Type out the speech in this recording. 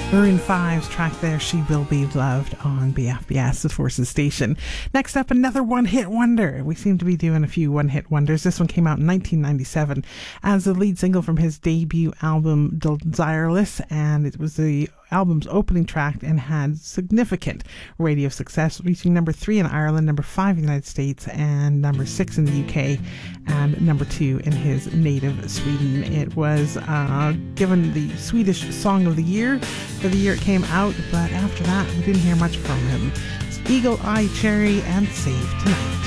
Maroon 5's track there, She Will Be Loved, on BFBS, the Forces station. Next up, another one-hit wonder. We seem to be doing a few one-hit wonders. This one came out in 1997 as the lead single from his debut album, Desireless, and it was the album's opening track and had significant radio success, reaching number 3 in Ireland, number 5 in the United States, and number 6 in the UK, and number 2 in his native Sweden. It was given the Swedish Song of the Year for the year it came out, but after that we didn't hear much from him. It's Eagle Eye Cherry and Save Tonight.